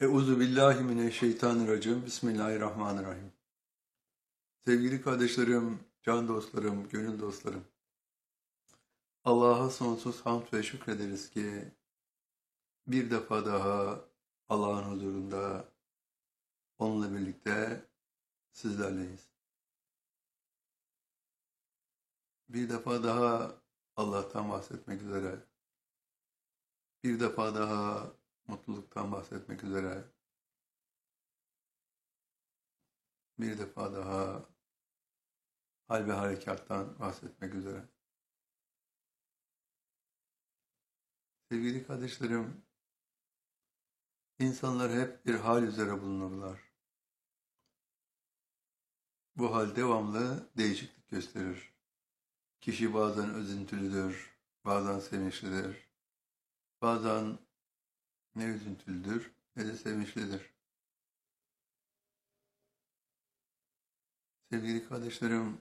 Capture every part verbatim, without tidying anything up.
Euzu billahi mineşşeytanirracim. Bismillahirrahmanirrahim. Sevgili kardeşlerim, can dostlarım, gönül dostlarım. Allah'a sonsuz hamd ve şükrederiz ki bir defa daha Allah'ın huzurunda onunla birlikte sizlerleyiz. Bir defa daha Allah'tan bahsetmek üzere, bir defa daha mutluluktan bahsetmek üzere, bir defa daha hal ve harekattan bahsetmek üzere. Sevgili kardeşlerim, insanlar hep bir hal üzere bulunurlar. Bu hal devamlı değişiklik gösterir. Kişi bazen üzüntülüdür, bazen sevinçlidir, bazen ne üzüntülüdür ne de sevinçlidir. Sevgili kardeşlerim,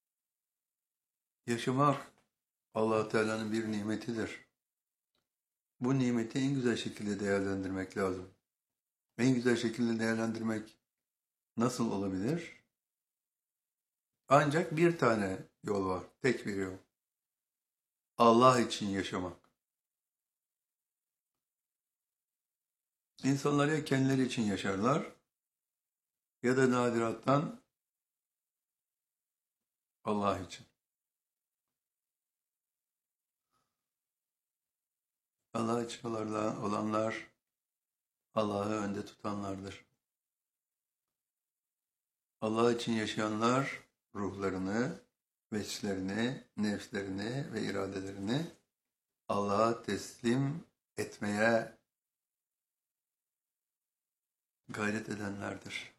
yaşamak Allah Teala'nın bir nimetidir. Bu nimeti en güzel şekilde değerlendirmek lazım. En güzel şekilde değerlendirmek nasıl olabilir? Ancak bir tane yol var, tek bir yol. Allah için yaşamak. İnsanlar ya kendileri için yaşarlar ya da nadirattan Allah için. Allah için olanlar Allah'ı önde tutanlardır. Allah için yaşayanlar ruhlarını, veslerini, nefslerini ve iradelerini Allah'a teslim etmeye gayret edenlerdir.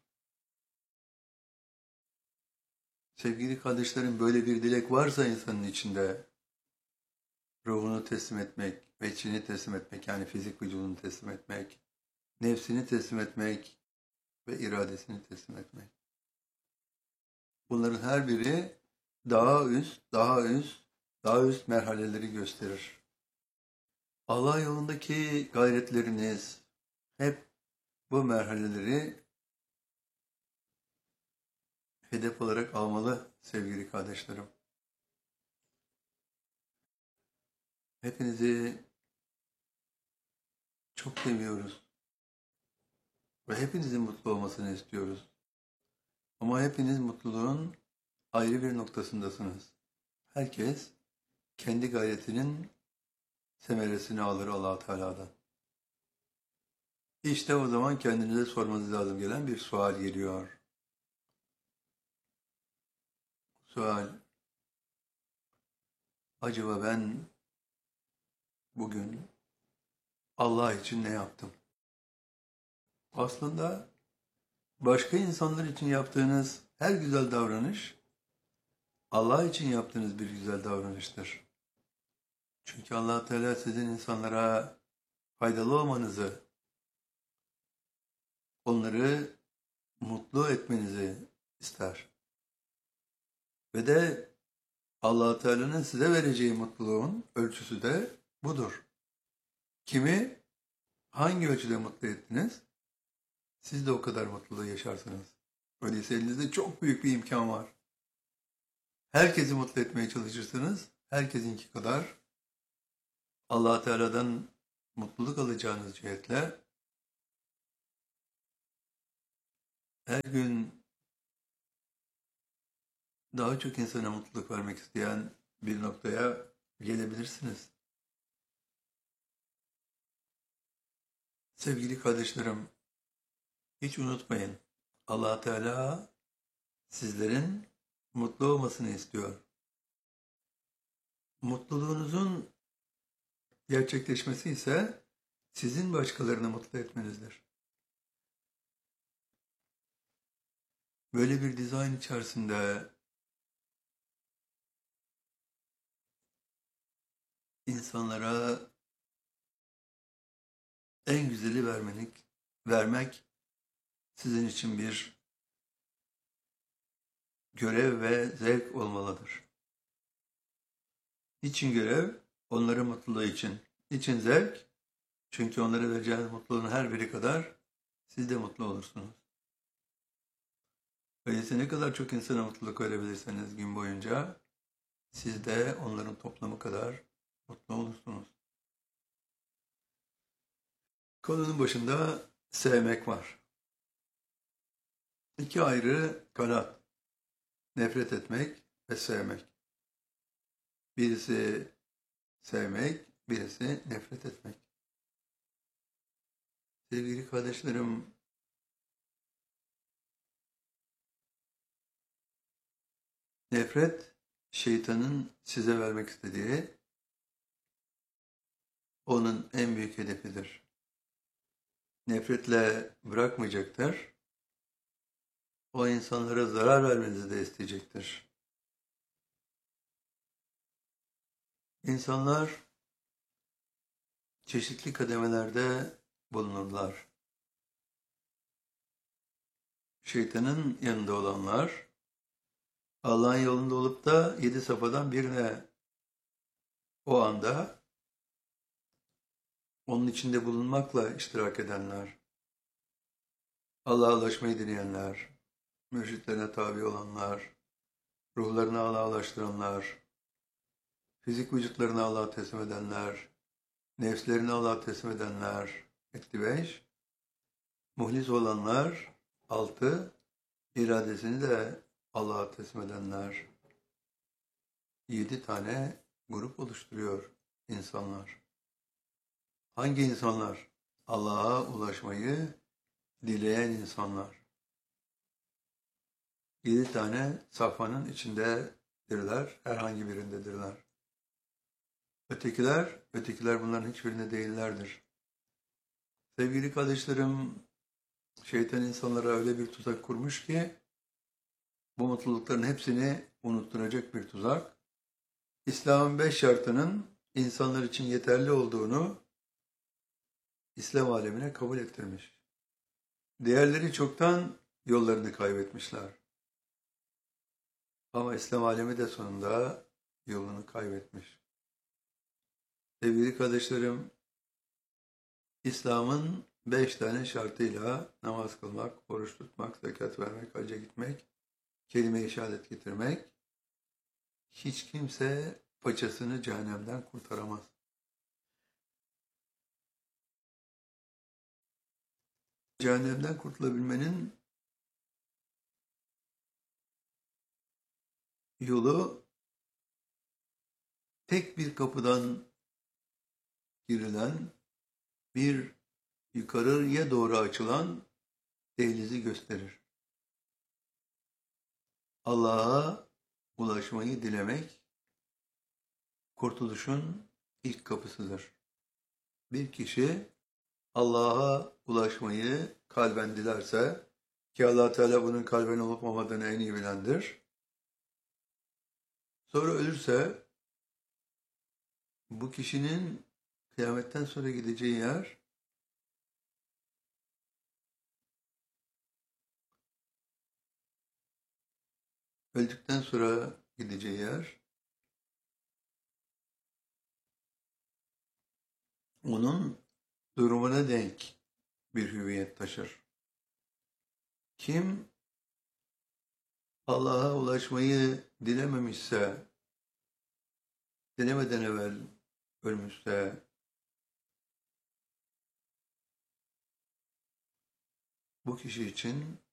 Sevgili kardeşlerim, böyle bir dilek varsa insanın içinde, ruhunu teslim etmek, veçhini teslim etmek, yani fizik vücudunu teslim etmek, nefsini teslim etmek ve iradesini teslim etmek. Bunların her biri daha üst, daha üst, daha üst merhaleleri gösterir. Allah yolundaki gayretleriniz hep bu merhaleleri hedef olarak almalı sevgili kardeşlerim. Hepinizi çok seviyoruz ve hepinizin mutlu olmasını istiyoruz. Ama hepiniz mutluluğun ayrı bir noktasındasınız. Herkes kendi gayretinin semeresini alır Allah Teala'dan. İşte o zaman kendinize sormanız lazım gelen bir sual geliyor. Sual, acaba ben bugün Allah için ne yaptım? Aslında başka insanlar için yaptığınız her güzel davranış, Allah için yaptığınız bir güzel davranıştır. Çünkü Allah Teala sizin insanlara faydalı olmanızı, onları mutlu etmenizi ister. Ve de Allah Teala'nın size vereceği mutluluğun ölçüsü de budur. Kimi hangi ölçüde mutlu ettiniz? Siz de o kadar mutluluğu yaşarsınız. Öyleyse elinizde çok büyük bir imkan var. Herkesi mutlu etmeye çalışırsınız. Herkesinki kadar Allah Teala'dan mutluluk alacağınız cihetle her gün daha çok insana mutluluk vermek isteyen bir noktaya gelebilirsiniz. Sevgili kardeşlerim, hiç unutmayın, Allah Teala sizlerin mutlu olmasını istiyor. Mutluluğunuzun gerçekleşmesi ise sizin başkalarını mutlu etmenizdir. Böyle bir dizayn içerisinde insanlara en güzeli vermenik, vermek sizin için bir görev ve zevk olmalıdır. Niçin görev? Onların mutluluğu için. Niçin zevk? Çünkü onlara vereceğiniz mutluluğun her biri kadar siz de mutlu olursunuz. Öyleyse ne kadar çok insana mutluluk verebilirseniz gün boyunca siz de onların toplamı kadar mutlu olursunuz. Konunun başında sevmek var. İki ayrı kanat. Nefret etmek ve sevmek. Birisi sevmek, birisi nefret etmek. Sevgili kardeşlerim, nefret şeytanın size vermek istediği, onun en büyük hedefidir. Nefretle bırakmayacaktır. O insanlara zarar vermenizi de isteyecektir. İnsanlar çeşitli kademelerde bulunurlar. Şeytanın yanında olanlar, Allah'ın yolunda olup da yedi safhadan birine o anda onun içinde bulunmakla iştirak edenler, Allah'a ulaşmayı dileyenler, mürşitlerine tabi olanlar, ruhlarını Allah'a ulaştıranlar, fizik vücutlarını Allah'a teslim edenler, nefslerini Allah'a teslim edenler, etti beş, muhlis olanlar, altı, iradesini de Allah'a teslim edenler, yedi tane grup oluşturuyor insanlar. Hangi insanlar? Allah'a ulaşmayı dileyen insanlar. Yedi tane safhanın içindedirler, herhangi birindedirler. Ötekiler, ötekiler bunların hiçbirinde değillerdir. Sevgili kardeşlerim, şeytan insanlara öyle bir tuzak kurmuş ki, bu mutlulukların hepsini unutturacak bir tuzak. İslam'ın beş şartının insanlar için yeterli olduğunu İslam alemine kabul ettirmiş. Diğerleri çoktan yollarını kaybetmişler. Ama İslam alemi de sonunda yolunu kaybetmiş. Sevgili kardeşlerim, İslam'ın beş tane şartıyla namaz kılmak, oruç tutmak, zekat vermek, hacca gitmek, kelime-i şehadet getirmek, hiç kimse paçasını cehennemden kurtaramaz. Cehennemden kurtulabilmenin yolu tek bir kapıdan girilen, bir yukarıya doğru açılan dehlizi gösterir. Allah'a ulaşmayı dilemek, kurtuluşun ilk kapısıdır. Bir kişi Allah'a ulaşmayı kalben dilerse, ki Allah Teala bunun kalben olup olmadığını en iyi bilendir. Sonra ölürse, bu kişinin kıyametten sonra gideceği yer, öldükten sonra gideceği yer, onun durumuna denk bir hüviyet taşır. Kim Allah'a ulaşmayı dilememişse, dilemeden evvel ölmüşse, bu kişi için